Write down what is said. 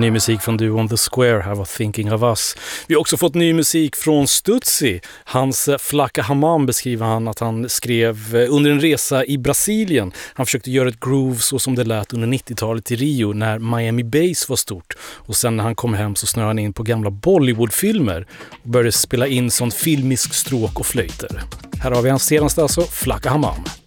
Ny musik från duon The Square, här var Thinking of Us. Vi har också fått ny musik från Stutzi. Hans Flacka Hammam beskriver han att han skrev under en resa i Brasilien. Han försökte göra ett groove så som det lät under 90-talet i Rio när Miami Bass var stort. Och sen när han kom hem så snörde han in på gamla Bollywood-filmer och började spela in sån filmisk stråk och flöjter. Här har vi hans senaste alltså, Flacka Hammam.